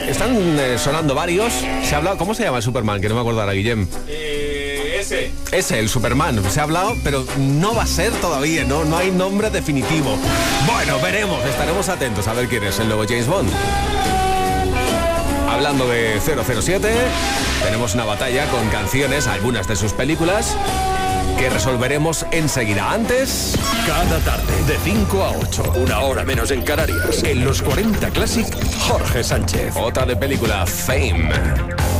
están sonando varios. Se ha hablado, ¿cómo se llama el Superman? Que no me acuerdo ahora, Guillem. Ese, el Superman. Se ha hablado, pero no va a ser todavía, no hay nombre definitivo. Bueno, veremos, estaremos atentos a ver quién es el nuevo James Bond. Hablando de 007, tenemos una batalla con canciones, algunas de sus películas, que resolveremos enseguida. Antes, cada tarde de 5 a 8, una hora menos en Canarias, en los 40 Classic, Jorge Sánchez. otra de película, Fame.